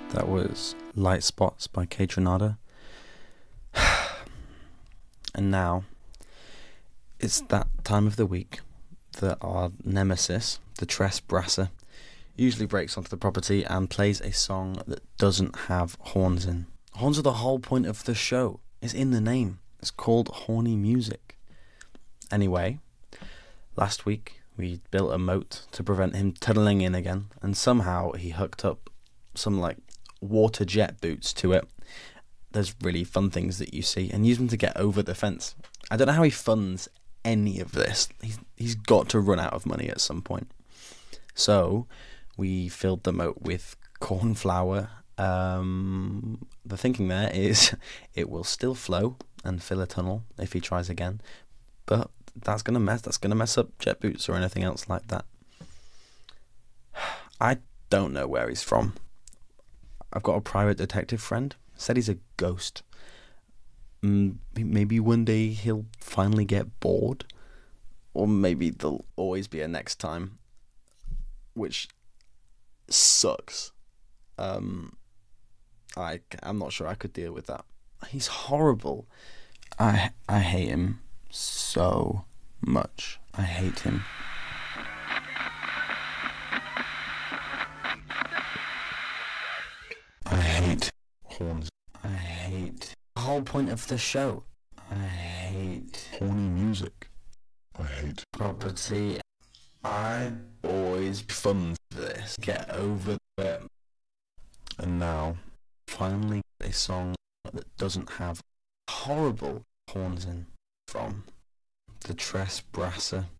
That was Light Spots by Kaytranada. And now it's that time of the week that our nemesis, the Tres Brasser, usually breaks onto the property and plays a song that doesn't have horns in. Horns are the whole point of the show. It's in the name. It's called Horny Music. Anyway, last week we built a moat to prevent him tunneling in again, and somehow he hooked up some water jet boots to it. There's really fun things that you see, and use them to get over the fence. I don't know how he funds any of this. He's got to run out of money at some point. So we filled the moat with corn flour. The thinking there is it will still flow and fill a tunnel if he tries again, but that's gonna mess up jet boots or anything else like that. I don't know where he's from. I've got a private detective friend. Said he's a ghost. Maybe one day he'll finally get bored, or maybe there'll always be a next time, which sucks. I'm not sure I could deal with that. He's horrible. I hate him so much. I hate him. I hate horns. I hate the whole point of the show. I hate horny music. I hate property. I always fund this. Get over it. And now, finally, a song that doesn't have horrible horns in from the Tres Brasser.